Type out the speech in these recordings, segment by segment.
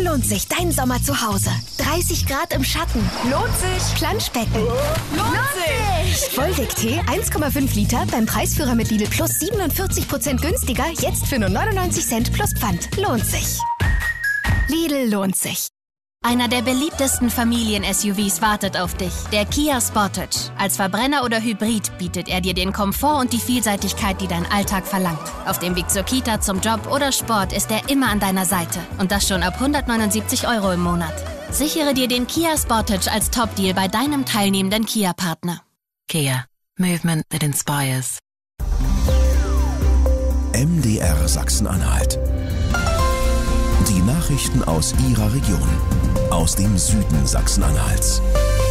lohnt sich dein Sommer zu Hause. 30 Grad im Schatten. Lohnt sich. Planschbecken. Lohnt sich. Volvic-Tee 1,5 Liter beim Preisführer mit Lidl Plus 47% günstiger. Jetzt für nur 99 Cent plus Pfand. Lohnt sich. Lidl lohnt sich. Einer der beliebtesten Familien-SUVs wartet auf dich, der Kia Sportage. Als Verbrenner oder Hybrid bietet er dir den Komfort und die Vielseitigkeit, die dein Alltag verlangt. Auf dem Weg zur Kita, zum Job oder Sport ist er immer an deiner Seite. Und das schon ab 179 € im Monat. Sichere dir den Kia Sportage als Top-Deal bei deinem teilnehmenden Kia-Partner. Kia. Movement that inspires. MDR Sachsen-Anhalt. Die Nachrichten aus Ihrer Region. Aus dem Süden Sachsen-Anhalts.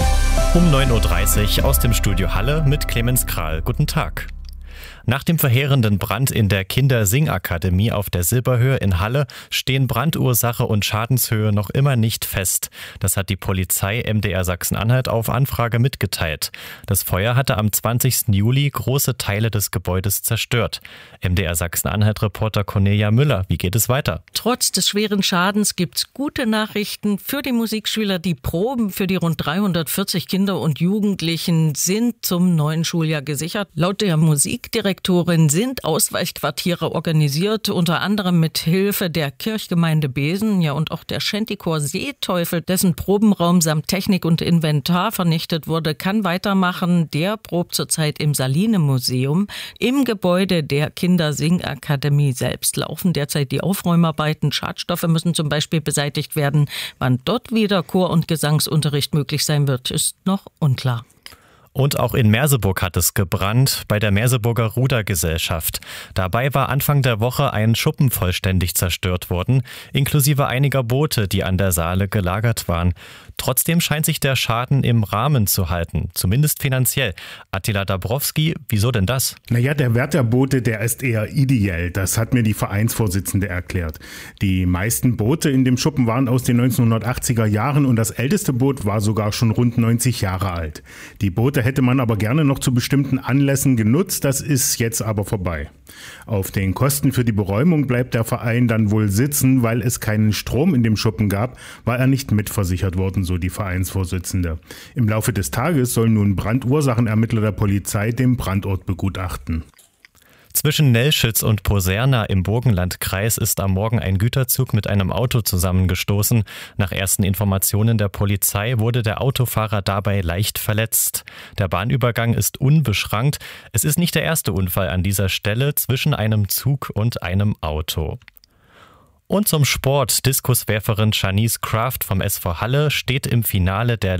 Um 9.30 Uhr aus dem Studio Halle mit Clemens Kral. Guten Tag. Nach dem verheerenden Brand in der Kindersingakademie auf der Silberhöhe in Halle stehen Brandursache und Schadenshöhe noch immer nicht fest. Das hat die Polizei MDR Sachsen-Anhalt auf Anfrage mitgeteilt. Das Feuer hatte am 20. Juli große Teile des Gebäudes zerstört. MDR Sachsen-Anhalt-Reporter Cornelia Müller, wie geht es weiter? Trotz des schweren Schadens gibt's gute Nachrichten für die Musikschüler. Die Proben für die rund 340 Kinder und Jugendlichen sind zum neuen Schuljahr gesichert. Laut der Musikdirektorin sind Ausweichquartiere organisiert, unter anderem mit Hilfe der Kirchgemeinde Besen, ja und auch der Shantychor Seeteufel, dessen Probenraum samt Technik und Inventar vernichtet wurde, kann weitermachen. Der probt zurzeit im Saline-Museum. Im Gebäude der Kindersingakademie selbst laufen derzeit die Aufräumarbeiten. Schadstoffe müssen zum Beispiel beseitigt werden. Wann dort wieder Chor- und Gesangsunterricht möglich sein wird, ist noch unklar. Und auch in Merseburg hat es gebrannt, bei der Merseburger Rudergesellschaft. Dabei war Anfang der Woche ein Schuppen vollständig zerstört worden, inklusive einiger Boote, die an der Saale gelagert waren. Trotzdem scheint sich der Schaden im Rahmen zu halten, zumindest finanziell. Attila Dabrowski, wieso denn das? Naja, der Wert der Boote, der ist eher ideell. Das hat mir die Vereinsvorsitzende erklärt. Die meisten Boote in dem Schuppen waren aus den 1980er Jahren und das älteste Boot war sogar schon rund 90 Jahre alt. Die Boote hätte man aber gerne noch zu bestimmten Anlässen genutzt, das ist jetzt aber vorbei. Auf den Kosten für die Beräumung bleibt der Verein dann wohl sitzen, weil es keinen Strom in dem Schuppen gab, war er nicht mitversichert worden, so die Vereinsvorsitzende. Im Laufe des Tages sollen nun Brandursachenermittler der Polizei den Brandort begutachten. Zwischen Nelschitz und Poserna im Burgenlandkreis ist am Morgen ein Güterzug mit einem Auto zusammengestoßen. Nach ersten Informationen der Polizei wurde der Autofahrer dabei leicht verletzt. Der Bahnübergang ist unbeschrankt. Es ist nicht der erste Unfall an dieser Stelle zwischen einem Zug und einem Auto. Und zum Sport. Diskuswerferin Shanice Kraft vom SV Halle steht im Finale der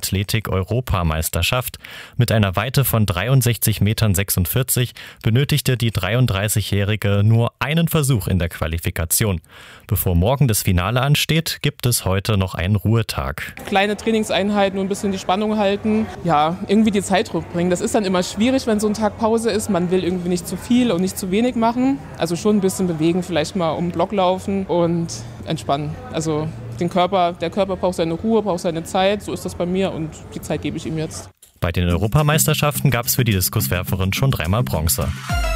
Leichtathletik-Europameisterschaft. Mit einer Weite von 63,46 Metern benötigte die 33-Jährige nur einen Versuch in der Qualifikation. Bevor morgen das Finale ansteht, gibt es heute noch einen Ruhetag. Kleine Trainingseinheiten und ein bisschen die Spannung halten. Ja, irgendwie die Zeit bringen. Das ist dann immer schwierig, wenn so ein Tag Pause ist. Man will irgendwie nicht zu viel und nicht zu wenig machen. Also schon ein bisschen bewegen, vielleicht mal um den Block laufen und entspannen. Also der Körper braucht seine Ruhe, braucht seine Zeit. So ist das bei mir und die Zeit gebe ich ihm jetzt. Bei den Europameisterschaften gab es für die Diskuswerferin schon 3-mal Bronze.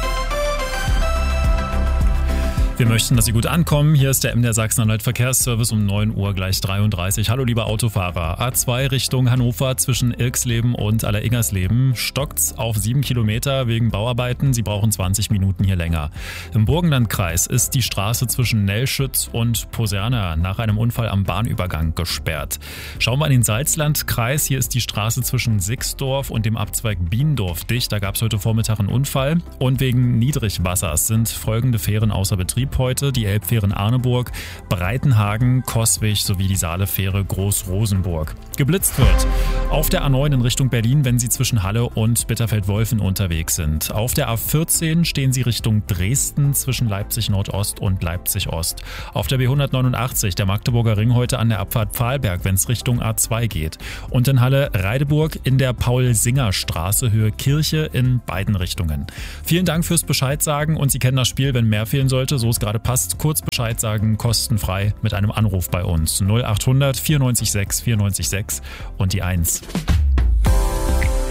Wir möchten, dass Sie gut ankommen. Hier ist der MDR Sachsen-Anhalt Verkehrsservice um 9 Uhr gleich 33. Hallo liebe Autofahrer. A2 Richtung Hannover zwischen Ilksleben und Alleringgersleben stockt's auf 7 Kilometer wegen Bauarbeiten. Sie brauchen 20 Minuten hier länger. Im Burgenlandkreis ist die Straße zwischen Nelschitz und Poserna nach einem Unfall am Bahnübergang gesperrt. Schauen wir in den Salzlandkreis. Hier ist die Straße zwischen Sixdorf und dem Abzweig Biendorf dicht. Da gab es heute Vormittag einen Unfall. Und wegen Niedrigwassers sind folgende Fähren außer Betrieb heute: die Elbfähren Arneburg, Breitenhagen, Coswig sowie die Saalefähre Groß-Rosenburg. Geblitzt wird auf der A9 in Richtung Berlin, wenn Sie zwischen Halle und Bitterfeld-Wolfen unterwegs sind. Auf der A14 stehen Sie Richtung Dresden zwischen Leipzig Nordost und Leipzig Ost. Auf der B189 der Magdeburger Ring heute an der Abfahrt Pfahlberg, wenn es Richtung A2 geht. Und in Halle Reideburg in der Paul-Singer-Straße Höhe Kirche in beiden Richtungen. Vielen Dank fürs Bescheid sagen und Sie kennen das Spiel, wenn mehr fehlen sollte, so es gerade passt, kurz Bescheid sagen, kostenfrei mit einem Anruf bei uns. 0800 94 6 94 6 und die 1.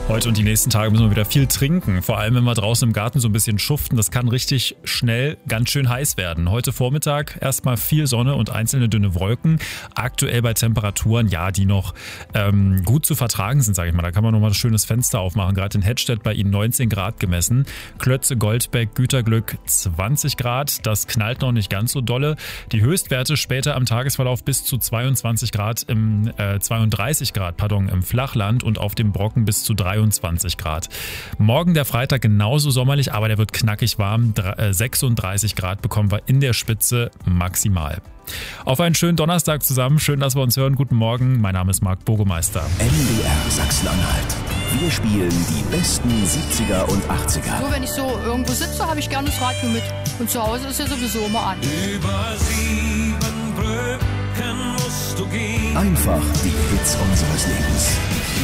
Heute und die nächsten Tage müssen wir wieder viel trinken. Vor allem, wenn wir draußen im Garten so ein bisschen schuften. Das kann richtig schnell ganz schön heiß werden. Heute Vormittag erstmal viel Sonne und einzelne dünne Wolken. Aktuell bei Temperaturen, ja, die noch gut zu vertragen sind, sage ich mal. Da kann man nochmal ein schönes Fenster aufmachen. Gerade in Hettstedt bei Ihnen 19 Grad gemessen. Klötze, Goldbeck, Güterglück 20 Grad. Das knallt noch nicht ganz so dolle. Die Höchstwerte später am Tagesverlauf bis zu 32 Grad im Flachland und auf dem Brocken bis zu 23 Grad. Morgen der Freitag genauso sommerlich, aber der wird knackig warm. 36 Grad bekommen wir in der Spitze maximal. Auf einen schönen Donnerstag zusammen. Schön, dass wir uns hören. Guten Morgen. Mein Name ist Marc Burgemeister. MDR Sachsen-Anhalt. Wir spielen die besten 70er und 80er. So, wenn ich so irgendwo sitze, habe ich gerne das Radio mit. Und zu Hause ist ja sowieso immer an. Über 7 Brücken musst du gehen. Einfach die Hits unseres Lebens.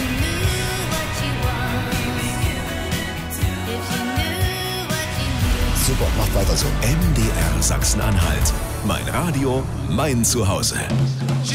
Super, macht weiter so. MDR Sachsen-Anhalt. Mein Radio, mein Zuhause.